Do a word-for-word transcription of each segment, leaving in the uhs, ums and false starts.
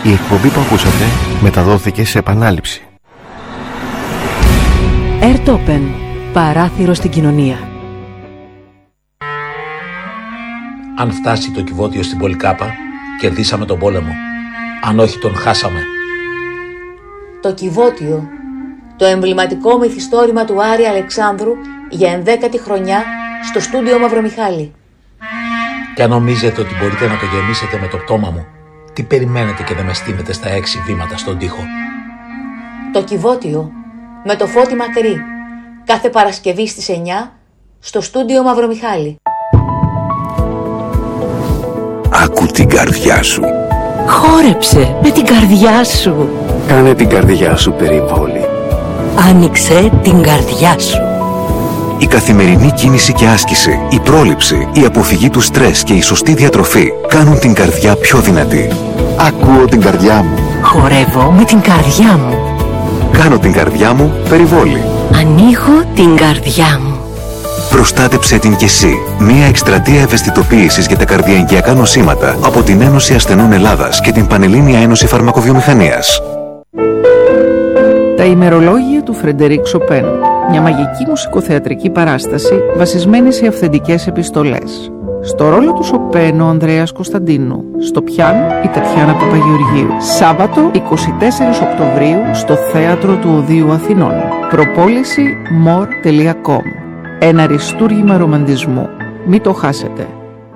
Η εκπομπή που ακούσατε μεταδόθηκε σε επανάληψη. Airtopen, παράθυρο στην κοινωνία. Αν φτάσει το κυβότιο στην Πολυκάπα, κερδίσαμε τον πόλεμο. Αν όχι, τον χάσαμε. Το κυβότιο, το εμβληματικό μυθιστόρημα του Άρη Αλεξάνδρου για ενδέκατη χρονιά στο στούντιο Μαυρομιχάλη. Και αν νομίζετε ότι μπορείτε να το γεμίσετε με το πτώμα μου, τι περιμένετε και δεν με στείνετε στα έξι βήματα στον τοίχο? Το κυβότιο με το Φώτη Μακρύ, κάθε Παρασκευή στις εννιά στο στούντιο Μαυρομιχάλη. Άκου την καρδιά σου. Χόρεψε με την καρδιά σου. Κάνε την καρδιά σου περιβόλη. Άνοιξε την καρδιά σου. Η καθημερινή κίνηση και άσκηση, η πρόληψη, η αποφυγή του στρες και η σωστή διατροφή κάνουν την καρδιά πιο δυνατή. Ακούω την καρδιά μου. Χορεύω με την καρδιά μου. Κάνω την καρδιά μου περιβόλη. Ανοίγω την καρδιά μου. Προστάτεψε την κι εσύ. Μία εκστρατεία ευαισθητοποίησης για τα καρδιαγγειακά νοσήματα από την Ένωση Ασθενών Ελλάδας και την Πανελλήνια Ένωση Φαρμακοβιομηχανίας. Τα ημερολόγια του Φρεντερίκ Σοπέν. Μια μαγική μουσικοθεατρική παράσταση βασισμένη σε αυθεντικές επιστολές. Στο ρόλο του Σοπέν ο Ανδρέας Κωνσταντίνου. Στο πιάνο η Τατιάνα Παπαγεωργίου. Σάββατο εικοστή τέταρτη Οκτωβρίου στο Θέατρο του Οδείου Αθηνών. Προπόληση more τελεία com. Ένα αριστούργημα ρομαντισμού. Μην το χάσετε.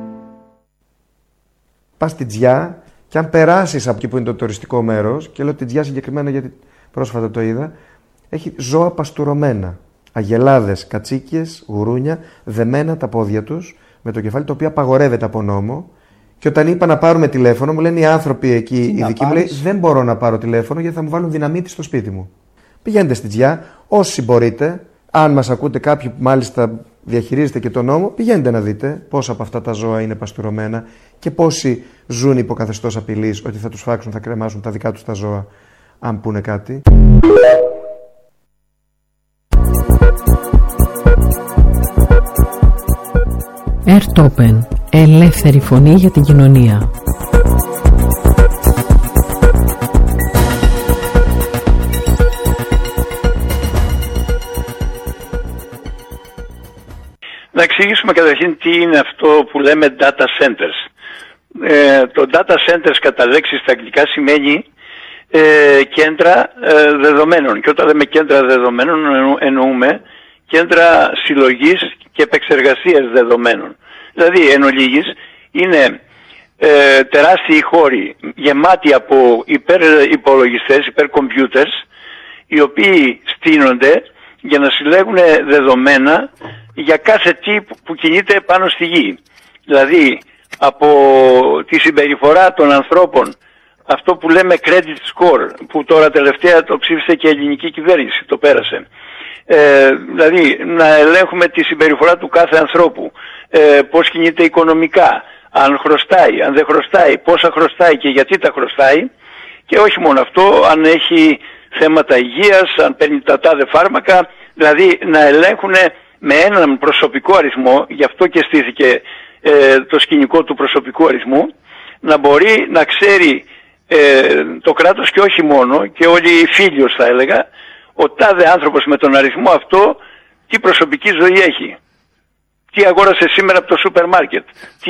Πας στη Τζιά και αν περάσεις από εκεί που είναι το τουριστικό μέρος, και λέω τη Τζιά συγκεκριμένα γιατί πρόσφατα το είδα, έχει ζώα παστουρωμένα. Αγελάδες, κατσίκιες, γουρούνια, δεμένα τα πόδια τους με το κεφάλι, το οποίο απαγορεύεται από νόμο. Και όταν είπα να πάρουμε τηλέφωνο, μου λένε οι άνθρωποι εκεί, οι δικοί μου, λέει, δεν μπορώ να πάρω τηλέφωνο γιατί θα μου βάλουν δυναμίτη στο σπίτι μου. Πηγαίνετε στη Τζιά, όσοι μπορείτε. Αν μας ακούτε κάποιοι που μάλιστα διαχειρίζετε και τον νόμο, πηγαίνετε να δείτε πόσα από αυτά τα ζώα είναι παστουρωμένα και πόσοι ζουν υπό καθεστώς απειλής ότι θα τους φάξουν, θα κρεμάσουν τα δικά τους τα ζώα, αν πούνε κάτι. Airtopen, ελεύθερη φωνή για την κοινωνία. Να εξηγήσουμε καταρχήν τι είναι αυτό που λέμε data centers. Ε, το data centers κατά λέξη στα αγγλικά σημαίνει ε, κέντρα ε, δεδομένων. Και όταν λέμε κέντρα δεδομένων εννοούμε κέντρα συλλογής και επεξεργασίας δεδομένων. Δηλαδή εν ολίγης είναι ε, τεράστιοι χώροι γεμάτοι από υπερυπολογιστές, υπερκομπιούτερς, οι οποίοι στείνονται για να συλλέγουν δεδομένα για κάθε τι που κινείται πάνω στη γη. Δηλαδή από τη συμπεριφορά των ανθρώπων, αυτό που λέμε credit score, που τώρα τελευταία το ψήφισε και η ελληνική κυβέρνηση, το πέρασε. Ε, δηλαδή να ελέγχουμε τη συμπεριφορά του κάθε ανθρώπου, ε, πώς κινείται οικονομικά, αν χρωστάει, αν δεν χρωστάει, πόσα χρωστάει και γιατί τα χρωστάει, και όχι μόνο αυτό, αν έχει θέματα υγείας, αν παίρνει τα τάδε φάρμακα, δηλαδή να ελέγχουν με έναν προσωπικό αριθμό, γι' αυτό και στήθηκε ε, το σκηνικό του προσωπικού αριθμού, να μπορεί να ξέρει ε, το κράτος και όχι μόνο, και όλοι οι φίλοι θα έλεγα, ο τάδε άνθρωπος με τον αριθμό αυτό τι προσωπική ζωή έχει, τι αγόρασε σήμερα από το σούπερ μάρκετ, τι,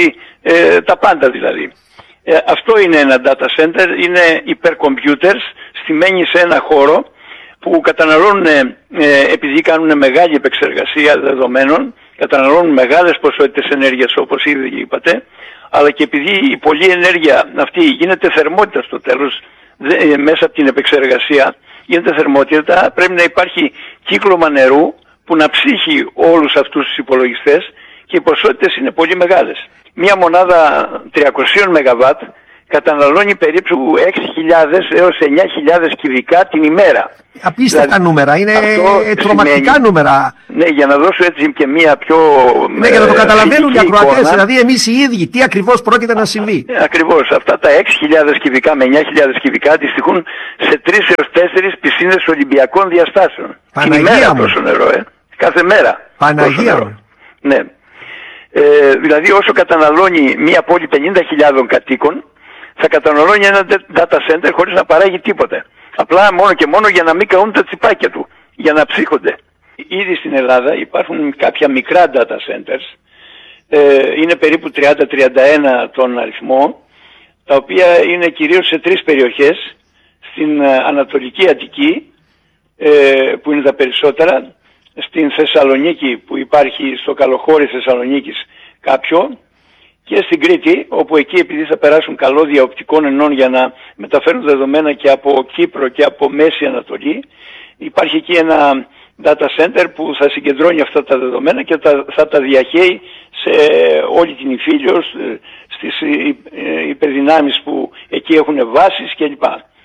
ε, τα πάντα δηλαδή. Ε, αυτό είναι ένα data center, είναι υπερκομπιούτερς στημένοι σε ένα χώρο που καταναλώνουν, ε, επειδή κάνουν μεγάλη επεξεργασία δεδομένων, καταναλώνουν μεγάλες ποσότητες ενέργειας όπως ήδη είπατε, αλλά και επειδή η πολλή ενέργεια αυτή γίνεται θερμότητα στο τέλος, δε, μέσα από την επεξεργασία γίνεται θερμότητα, πρέπει να υπάρχει κύκλωμα νερού που να ψύχει όλους αυτούς τους υπολογιστές, και οι ποσότητες είναι πολύ μεγάλες. Μία μονάδα τριακόσια μεγαβάτ καταναλώνει περίπου έξι χιλιάδες έως εννιά χιλιάδες κυβικά την ημέρα. Απίστευτα δηλαδή, νούμερα, είναι τρομακτικά σημαίνει, νούμερα. Ναι, για να δώσω έτσι και μία πιο... Ναι, για να το καταλαβαίνουν οι ακροατές, δηλαδή εμείς οι ίδιοι, τι ακριβώς πρόκειται να συμβεί. Ναι, ακριβώς, αυτά τα έξι χιλιάδες κυβικά με εννιά χιλιάδες κυβικά αντιστοιχούν σε τρεις έως τέσσερις πισίνες Ολυμπιακών διαστάσεων. Παναγία την ημέρα μου. τόσο νερό, ε. Κάθε μέρα. Παναγία μου. Ναι. Ε, δηλαδή όσο καταναλώνει μία πόλη πενήντα χιλιάδων κατοίκων, θα καταναλώνει ένα data center χωρίς να παράγει τίποτα. Απλά μόνο και μόνο για να μην καούν τα τσιπάκια του, για να ψύχονται. Ήδη στην Ελλάδα υπάρχουν κάποια μικρά data centers, ε, είναι περίπου τριάντα με τριάντα ένα τον αριθμό, τα οποία είναι κυρίως σε τρεις περιοχές, στην ε, Ανατολική Αττική, ε, που είναι τα περισσότερα, στην Θεσσαλονίκη που υπάρχει στο Καλοχώρι Θεσσαλονίκης κάποιο, και στην Κρήτη, όπου εκεί επειδή θα περάσουν καλώδια οπτικών ενών για να μεταφέρουν δεδομένα και από Κύπρο και από Μέση Ανατολή, υπάρχει εκεί ένα data center που θα συγκεντρώνει αυτά τα δεδομένα και θα, θα τα διαχέει σε όλη την Ιφίλιο, στις υπερδυνάμεις που εκεί έχουν βάσεις κλπ.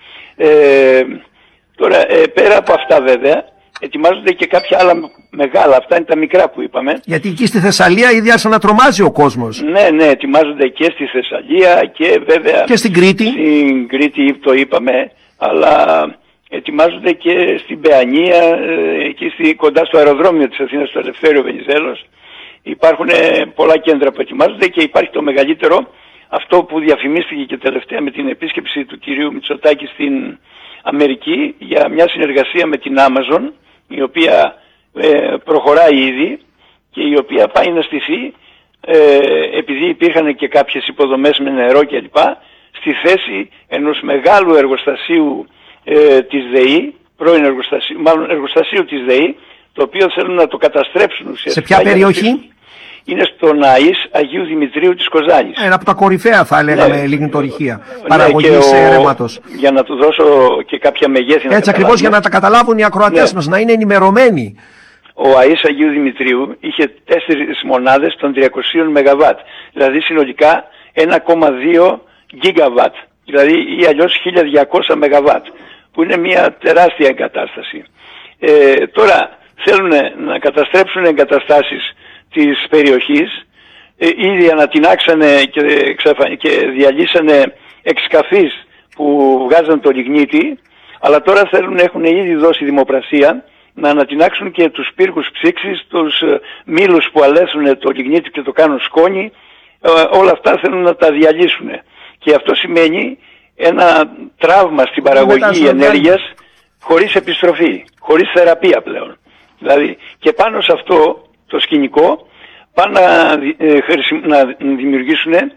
Ε, τώρα, ε, πέρα από αυτά βέβαια, ετοιμάζονται και κάποια άλλα μεγάλα, αυτά είναι τα μικρά που είπαμε. Γιατί εκεί στη Θεσσαλία ήδη άρχισε να τρομάζει ο κόσμος. Ναι, ναι, ετοιμάζονται και στη Θεσσαλία και βέβαια... Και στην Κρήτη. Στην Κρήτη το είπαμε, αλλά ετοιμάζονται και στην Παιανία, εκεί στη, κοντά στο αεροδρόμιο της Αθήνας, στο Ελευθέριο Βενιζέλος. Υπάρχουν πολλά κέντρα που ετοιμάζονται και υπάρχει το μεγαλύτερο, αυτό που διαφημίστηκε και τελευταία με την επίσκεψη του κυρίου Μητσοτάκη στην Αμερική, για μια συνεργασία με την Amazon, η οποία ε, προχωράει ήδη και η οποία πάει να στηθεί, ε, επειδή υπήρχαν και κάποιες υποδομές με νερό κλπ, στη θέση ενός μεγάλου εργοστασίου ε, της ΔΕΗ, πρώην εργοστασίου, μάλλον εργοστασίου της ΔΕΗ, το οποίο θέλουν να το καταστρέψουν ουσιαστικά. Σε ποια περιοχή? Είναι στο ΝΑΙΣ Αγίου Δημητρίου της Κοζάνης. Ένα από τα κορυφαία θα λέγαμε, ναι, λιγνητορυχεία παραγωγής ναι, ρεύματος. Για να του δώσω και κάποια μεγέθη. Έτσι ακριβώς, για να τα καταλάβουν οι ακροατές, ναι, μας, να είναι ενημερωμένοι. Ο ΑΙΣ Αγίου Δημητρίου είχε τέσσερις μονάδες των τριακόσια μεγαβάτ, δηλαδή συνολικά ένα κόμμα δύο γίγαβατ, δηλαδή ή αλλιώς χίλια διακόσια μεγαβάτ, που είναι μια τεράστια εγκατάσταση. Ε, τώρα θέλουν να καταστρέψουν εγκαταστάσεις της περιοχής, ε, ήδη ανατινάξανε και, και διαλύσανε εξκαφείς που βγάζαν το λιγνίτη, αλλά τώρα θέλουν, έχουν ήδη δώσει δημοπρασία, να ανατινάξουν και τους πύργους ψήξης, τους ε, μήλους που αλέσουν το λιγνίτη και το κάνουν σκόνη, ε, όλα αυτά θέλουν να τα διαλύσουν. Και αυτό σημαίνει ένα τραύμα στην παραγωγή ενέργειας χωρίς επιστροφή, χωρίς θεραπεία πλέον. Δηλαδή, και πάνω σε αυτό το σκηνικό πάνε να, ε, να δημιουργήσουν ε,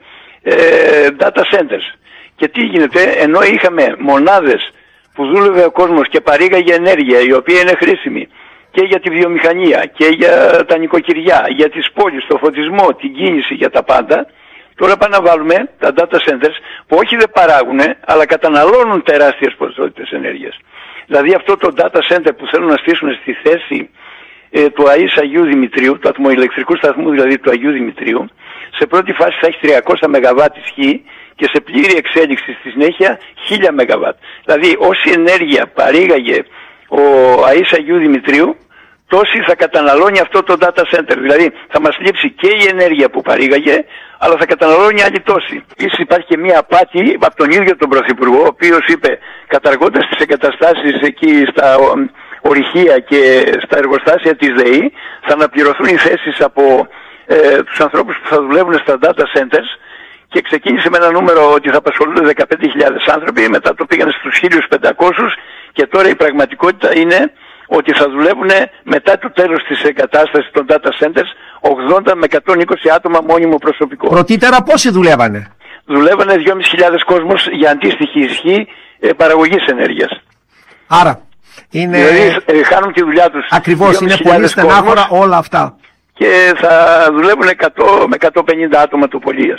data centers. Και τι γίνεται, ενώ είχαμε μονάδες που δούλευε ο κόσμος και παρήγαγε ενέργεια η οποία είναι χρήσιμη και για τη βιομηχανία και για τα νοικοκυριά, για τις πόλεις, το φωτισμό, την κίνηση, για τα πάντα, τώρα πάνε να βάλουμε τα data centers που όχι δεν παράγουν, αλλά καταναλώνουν τεράστιες ποσότητες ενέργειας. Δηλαδή αυτό το data center που θέλουν να στήσουν στη θέση ε, του ΑΙΣ Αγίου Δημητρίου, του ατμοηλεκτρικού σταθμού δηλαδή του Αγίου Δημητρίου, σε πρώτη φάση θα έχει τριακόσια μεγαβάτ ισχύ και σε πλήρη εξέλιξη στη συνέχεια χίλια μεγαβάτ. Δηλαδή όση ενέργεια παρήγαγε ο ΑΙΣ Αγίου Δημητρίου, τόση θα καταναλώνει αυτό το data center. Δηλαδή θα μας λείψει και η ενέργεια που παρήγαγε, αλλά θα καταναλώνει άλλη τόση. Επίσης υπάρχει και μια απάτη από τον ίδιο τον Πρωθυπουργό, ο οποίος είπε, καταργώντας τις εγκαταστάσεις εκεί στα ορυχεία και στα εργοστάσια της ΔΕΗ, θα αναπληρωθούν οι θέσεις από ε, τους ανθρώπους που θα δουλεύουν στα data centers, και ξεκίνησε με ένα νούμερο ότι θα απασχολούνται δεκαπέντε χιλιάδες άνθρωποι, μετά το πήγανε στους χίλιους πεντακόσιους και τώρα η πραγματικότητα είναι ότι θα δουλεύουν μετά το τέλος της εγκατάστασης των data centers ογδόντα με εκατόν είκοσι άτομα μόνιμο προσωπικό. Πρωτήτερα πόσοι δουλεύανε? Δουλεύανε δυόμισι χιλιάδες κόσμος για αντίστοιχη ισχύ ε, παραγωγής ενέργειας. Άρα είναι... Δηλαδή ε, χάνουν τη δουλειά τους. Ακριβώς, είναι πολύ στενάχωρα όλα αυτά. Και θα δουλεύουν εκατό με εκατόν πενήντα άτομα το πολύ.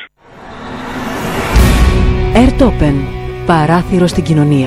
Airtopen, παράθυρο στην κοινωνία.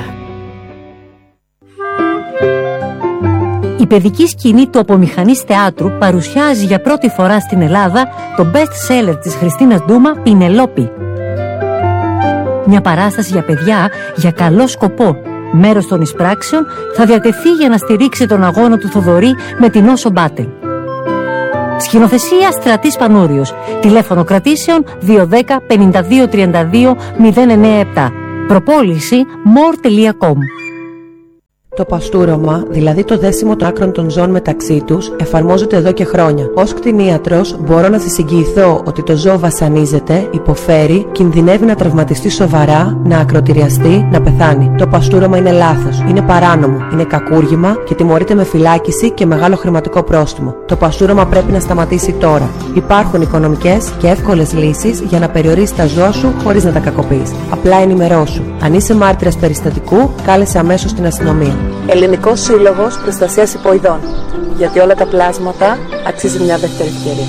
Η παιδική σκηνή του Απομηχανής Θεάτρου παρουσιάζει για πρώτη φορά στην Ελλάδα το best seller της Χριστίνας Ντούμα, Πινελόπη. Μια παράσταση για παιδιά για καλό σκοπό. Μέρος των εισπράξεων θα διατεθεί για να στηρίξει τον αγώνα του Θοδωρή με την Όσο Μπάτελ. Σκηνοθεσία Στρατής Πανούριος. Τηλέφωνο κρατήσεων δύο ένα μηδέν πέντε δύο τρία δύο μηδέν εννιά επτά. Προπόληση more τελεία com. Το παστούρωμα, δηλαδή το δέσιμο των άκρων των ζώων μεταξύ τους, εφαρμόζεται εδώ και χρόνια. Ως κτηνίατρος, μπορώ να σας εγγυηθώ ότι το ζώο βασανίζεται, υποφέρει, κινδυνεύει να τραυματιστεί σοβαρά, να ακροτηριαστεί, να πεθάνει. Το παστούρωμα είναι λάθος, είναι παράνομο, είναι κακούργημα και τιμωρείται με φυλάκιση και μεγάλο χρηματικό πρόστιμο. Το παστούρωμα πρέπει να σταματήσει τώρα. Υπάρχουν οικονομικές και εύκολες λύσεις για να περιορίσεις τα ζώα σου χωρίς να τα κακοποιείς. Απλά ενημερώσου. Αν είσαι μάρτυρας περιστατικού, κάλεσε αμέσως την αστυνομία. Ελληνικός Σύλλογος Προστασίας Υποειδών. Γιατί όλα τα πλάσματα αξίζει μια δεύτερη ευκαιρία.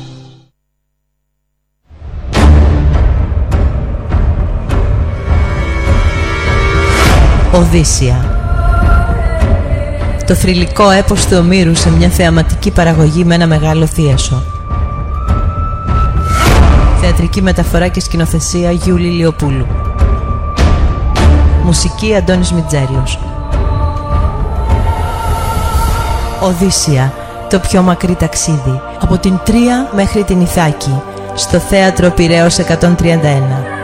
Οδύσσια. Το θρυλικό έπος του Ομήρου σε μια θεαματική παραγωγή με ένα μεγάλο θίασο. Θεατρική μεταφορά και σκηνοθεσία Γιούλη Λιοπούλου. Μουσική Αντώνης Μιτζέλος. Οδύσσια, το πιο μακρύ ταξίδι, από την Τρία μέχρι την Ιθάκη, στο θέατρο Πειραιώς εκατόν τριάντα ένα.